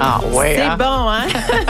Ah ouais. C'est bon, hein?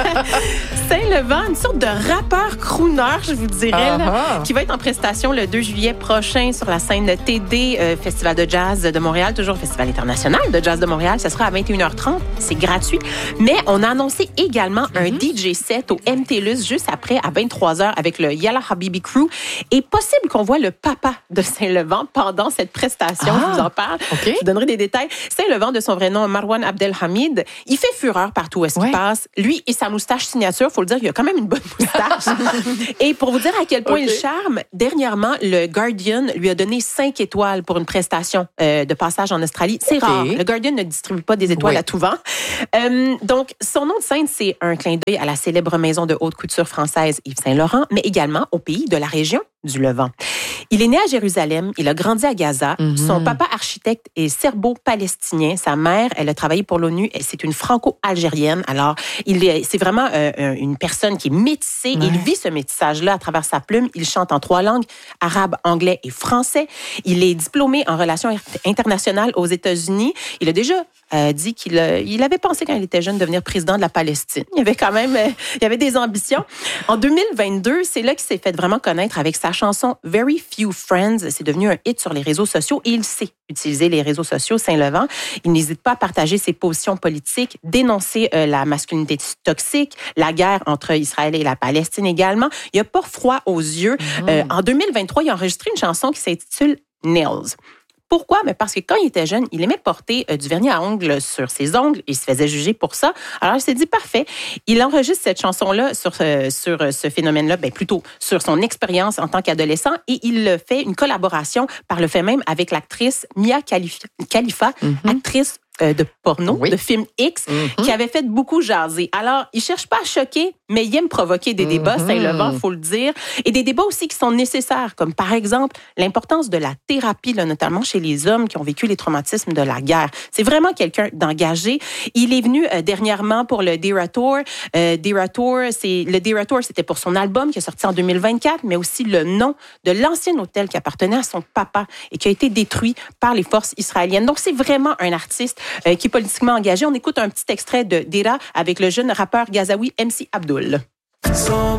Saint-Levant, une sorte de rappeur crooner, je vous dirais, là, qui va être en prestation le 2 juillet prochain sur la scène de TD, Festival de jazz de Montréal, toujours Festival international de jazz de Montréal. Ça sera à 21h30. C'est gratuit. Mais on a annoncé également un DJ set au MTLUS juste après, à 23h, avec le Yalla Habibi Crew. Et possible qu'on voit le papa de Saint-Levant pendant cette prestation. Je vous en parle. Okay. Je vous donnerai des détails. Saint-Levant, de son vrai nom, Marwan Abdelhamid, il fait fureur partout où est-ce qu'il passe. Lui et sa moustache signature, faut le dire, il a quand même une bonne moustache. Et pour vous dire à quel point il charme, dernièrement, le Guardian lui a donné 5 étoiles pour une prestation de passage en Australie. C'est rare. Le Guardian ne distribue pas des étoiles à tout vent. Donc, son nom de scène, c'est un clin d'œil à la célèbre maison de haute couture française Yves Saint-Laurent, mais également au pays de la région du Levant. Il est né à Jérusalem, il a grandi à Gaza. Son papa architecte est serbo-palestinien. Sa mère, elle a travaillé pour l'ONU. C'est une franco-algérienne. Alors, c'est vraiment une personne qui est métissée. Il vit ce métissage-là à travers sa plume. Il chante en 3 langues, arabe, anglais et français. Il est diplômé en relations internationales aux États-Unis. Il a déjà dit qu'il avait pensé quand il était jeune devenir président de la Palestine. Il avait quand même il avait des ambitions. En 2022, c'est là qu'il s'est fait vraiment connaître avec sa chanson Very Few Friends. C'est devenu un hit sur les réseaux sociaux et il sait utiliser les réseaux sociaux, Saint-Levant. Il n'hésite pas à partager ses positions politiques, dénoncer la masculinité toxique, la guerre entre Israël et la Palestine également. Il n'a pas froid aux yeux. En 2023, il a enregistré une chanson qui s'intitule Nails. Pourquoi? Mais parce que quand il était jeune, il aimait porter du vernis à ongles sur ses ongles. Il se faisait juger pour ça. Alors, il s'est dit, parfait. Il enregistre cette chanson-là sur ce phénomène-là, plutôt sur son expérience en tant qu'adolescent. Et il fait une collaboration par le fait même avec l'actrice Mia Khalifa, actrice de porno, de film X, qui avait fait beaucoup jaser. Alors, il cherche pas à choquer, mais il aime provoquer des débats, Saint-Levant, faut le dire, et des débats aussi qui sont nécessaires, comme par exemple l'importance de la thérapie, là, notamment chez les hommes qui ont vécu les traumatismes de la guerre. C'est vraiment quelqu'un d'engagé. Il est venu dernièrement pour le Dera Tour. Le Dera Tour, c'était pour son album qui est sorti en 2024, mais aussi le nom de l'ancien hôtel qui appartenait à son papa et qui a été détruit par les forces israéliennes. Donc, c'est vraiment un artiste qui est politiquement engagé. On écoute un petit extrait de Dera avec le jeune rappeur gazaoui MC Abdul.